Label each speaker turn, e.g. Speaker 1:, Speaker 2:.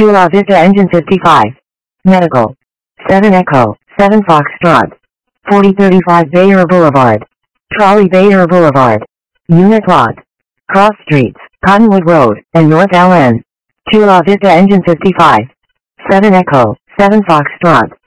Speaker 1: Chula Vista Engine 55. Medical. 7 Echo, 7 Foxtrot. 4035 Bayer Boulevard. Trolley Bayer Boulevard. Unit Lot. Cross Streets, Cottonwood Road, and North LN. Chula Vista Engine 55. 7 Echo, 7 Foxtrot.